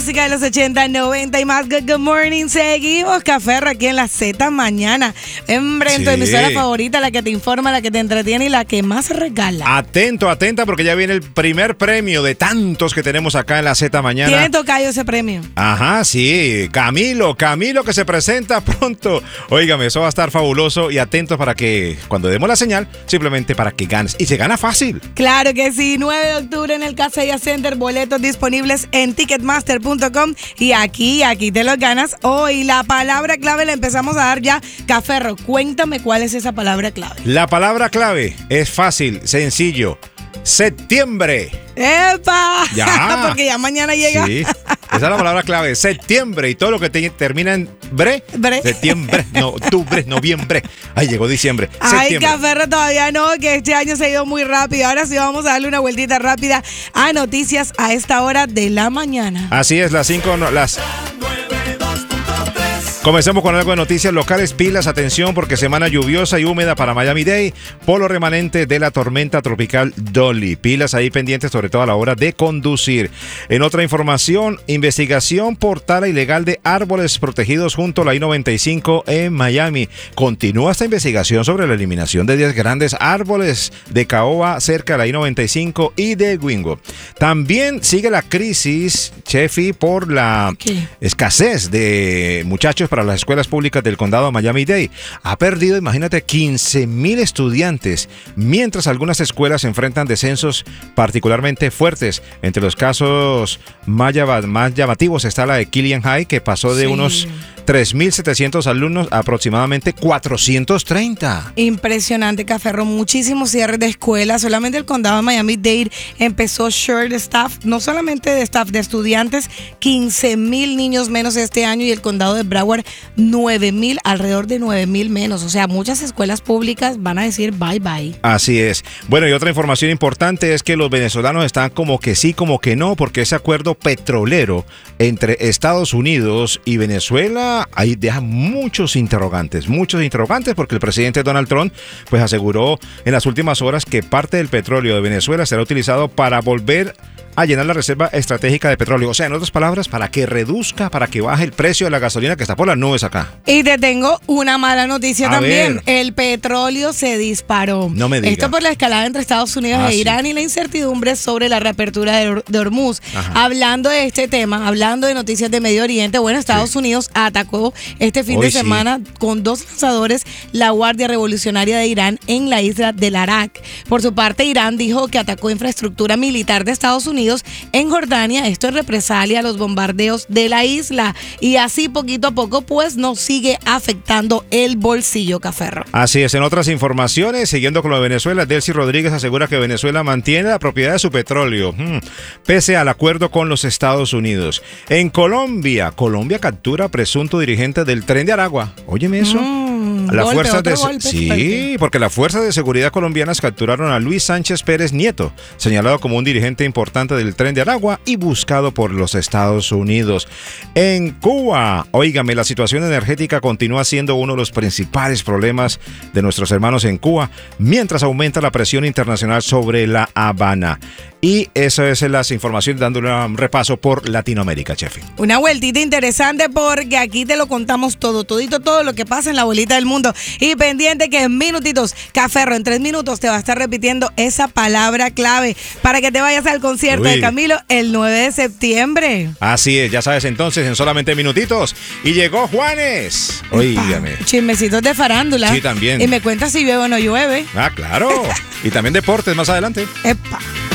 Música de los 80, 90 y más. Good morning. Seguimos, Café aquí en la Z mañana. En tu emisora favorita, la que te informa, la que te entretiene y la que más regala. Atenta, porque ya viene el primer premio de tantos que tenemos acá en la Z mañana. ¿Tiene tocayo ese premio? Ajá, sí. Camilo que se presenta pronto. Óigame, eso va a estar fabuloso y atentos para que cuando demos la señal, simplemente para que ganes. Y se gana fácil. Claro que sí. 9 de octubre en el Casella Center. Boletos disponibles en Ticketmaster.com y aquí te los ganas hoy. La palabra clave la empezamos a dar ya. Caferro, cuéntame cuál es esa palabra clave. La palabra clave es fácil, sencillo. Septiembre. ¡Epa! Ya. Porque ya mañana llega. Sí, esa es la palabra clave. Septiembre y todo lo que termina en bre. Septiembre, no, octubre, noviembre. Ay, llegó diciembre. Ay, Caferro, todavía no, que este año se ha ido muy rápido. Ahora sí vamos a darle una vueltita rápida a noticias a esta hora de la mañana. Así es, Comencemos con algo de noticias locales. Pilas, atención, porque semana lluviosa y húmeda para Miami-Dade. Polo remanente de la tormenta tropical Dolly. Pilas ahí pendientes, sobre todo a la hora de conducir. En otra información, investigación por tala ilegal de árboles protegidos junto a la I-95 en Miami. Continúa esta investigación sobre la eliminación de 10 grandes árboles de caoba cerca de la I-95 y de Wingo. También sigue la crisis, Chefi, por la escasez de muchachos para las escuelas públicas del condado de Miami-Dade. Ha perdido, imagínate, 15,000 estudiantes, mientras algunas escuelas enfrentan descensos particularmente fuertes. Entre los casos más llamativos está la de Killian High, que pasó de unos 3,700 alumnos a aproximadamente 430. Impresionante, Caferro. Muchísimos cierres de escuelas. Solamente el condado de Miami-Dade empezó short de staff, no solamente de staff, de estudiantes, 15,000 niños menos este año, y el condado de Broward 9,000, alrededor de 9,000 menos. O sea, muchas escuelas públicas van a decir bye bye. Así es. Bueno, y otra información importante es que los venezolanos están como que sí, como que no, porque ese acuerdo petrolero entre Estados Unidos y Venezuela ahí deja muchos interrogantes, porque el presidente Donald Trump pues aseguró en las últimas horas que parte del petróleo de Venezuela será utilizado para volver a llenar la reserva estratégica de petróleo. O sea, en otras palabras, para que reduzca, para que baje el precio de la gasolina que está por las nubes acá. Y te tengo una mala noticia también. El petróleo se disparó. No me digas. Esto por la escalada entre Estados Unidos e Irán y la incertidumbre sobre la reapertura de Hormuz. Ajá. Hablando de este tema, hablando de noticias de Medio Oriente, bueno, Estados Unidos atacó este fin de semana con 2 lanzadores la Guardia Revolucionaria de Irán en la isla del Arak. Por su parte, Irán dijo que atacó infraestructura militar de Estados Unidos en Jordania. Esto es represalia a los bombardeos de la isla, y así poquito a poco pues nos sigue afectando el bolsillo, Caferro. Así es. En otras informaciones, siguiendo con lo de Venezuela, Delcy Rodríguez asegura que Venezuela mantiene la propiedad de su petróleo pese al acuerdo con los Estados Unidos. En Colombia captura presunto dirigente del Tren de Aragua. Óyeme eso. Porque las fuerzas de seguridad colombianas capturaron a Luis Sánchez Pérez Nieto, señalado como un dirigente importante del Tren de Aragua y buscado por los Estados Unidos. En Cuba, óigame, la situación energética continúa siendo uno de los principales problemas de nuestros hermanos en Cuba, mientras aumenta la presión internacional sobre La Habana. Y eso es las informaciones, dándole un repaso por Latinoamérica, Chefi. Una vueltita interesante, porque aquí te lo contamos todo lo que pasa en la bolita del mundo. Y pendiente que en minutitos, Caferro, en 3 minutos te va a estar repitiendo esa palabra clave para que te vayas al concierto de Camilo el 9 de septiembre. Así es, ya sabes entonces, en solamente minutitos. Y llegó Juanes. Óigame. Chismecitos de farándula. Sí, también. Y me cuentas si llueve o no llueve. Ah, claro. Y también deportes más adelante. Epa.